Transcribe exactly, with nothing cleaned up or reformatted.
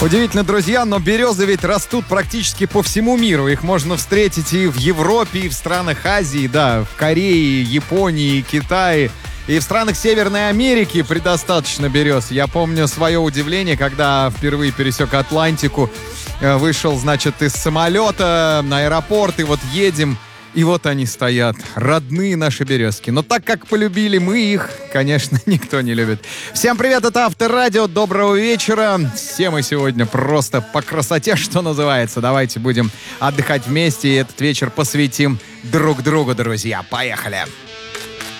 Удивительно, друзья, но березы ведь растут практически по всему миру. Их можно встретить и в Европе, и в странах Азии, да, в Корее, Японии, Китае. И в странах Северной Америки предостаточно берез. Я помню свое удивление, когда впервые пересек Атлантику, вышел, значит, из самолета на аэропорт, и вот едем, и вот они стоят, родные наши березки. Но так как полюбили мы их, конечно, никто не любит. Всем привет, это Авторадио, доброго вечера. Все мы сегодня просто по красоте, что называется. Давайте будем отдыхать вместе и этот вечер посвятим друг другу, друзья. Поехали!